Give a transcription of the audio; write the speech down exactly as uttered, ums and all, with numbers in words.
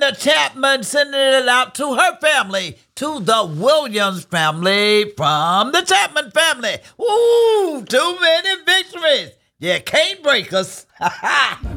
Linda Chapman sending it out to her family, to the Williams family from the Chapman family. Woo! Too many victories. You can't break us.